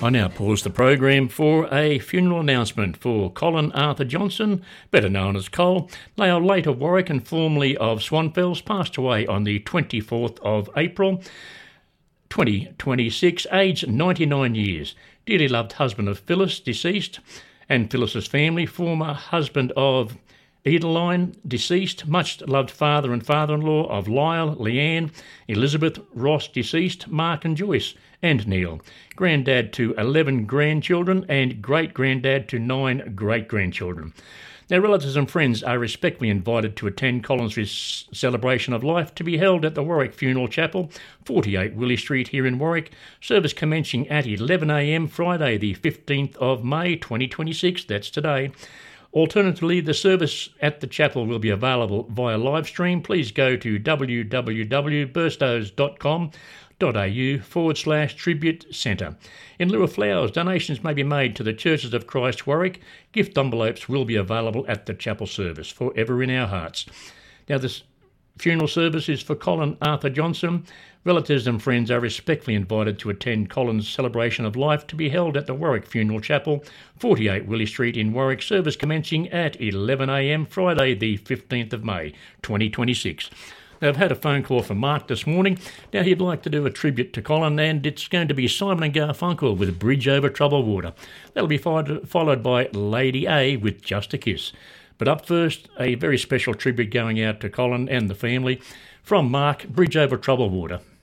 I now pause the program for a funeral announcement for Colin Arthur Johnson, better known as Col, now late of Warwick and formerly of Swanfells, passed away on the 24th of April 2026, aged 99 years. Dearly loved husband of Phyllis, deceased, and Phyllis's family, former husband of Edeline, deceased, much loved father and father-in-law of Lyle, Leanne, Elizabeth, Ross, deceased, Mark and Joyce, and Neil. Granddad to 11 grandchildren and great-granddad to 9 great-grandchildren. Their relatives and friends are respectfully invited to attend Collins's celebration of life to be held at the Warwick Funeral Chapel, 48 Willie Street here in Warwick. Service commencing at 11 a.m. Friday the 15th of May 2026, that's today. Alternatively, the service at the chapel will be available via live stream. Please go to www.burstos.com.au/tribute centre. In lieu of flowers, donations may be made to the Churches of Christ Warwick. Gift envelopes will be available at the chapel service, forever in our hearts. Now, this funeral service is for Colin Arthur Johnson. Relatives and friends are respectfully invited to attend Colin's celebration of life to be held at the Warwick Funeral Chapel, 48 Willie Street in Warwick. Service commencing at 11 a.m. Friday the 15th of May 2026. Now, I've had a phone call from Mark this morning. Now, he'd like to do a tribute to Colin, and it's going to be Simon & Garfunkel with Bridge Over Troubled Water. That'll be followed by Lady A with Just a Kiss. But up first, a very special tribute going out to Colin and the family from Mark, Bridge Over Troubled Water.